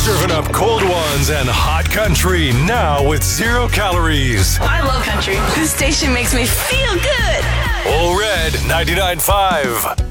Serving up cold ones and hot country now with 0 calories. I love country. This station makes me feel good. All Red 99.5.